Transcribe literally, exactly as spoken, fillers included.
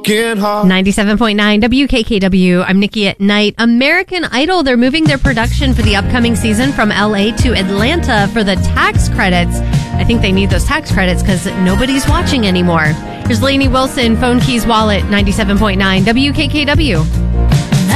broken heart. ninety-seven point nine W K K W. I'm Nikki at Night. American Idol, they're moving their production for the upcoming season from L A to Atlanta for the tax credits. I think they need those tax credits because nobody's watching anymore. Here's Lainey Wilson, Phone Keys Wallet, ninety-seven point nine W K K W.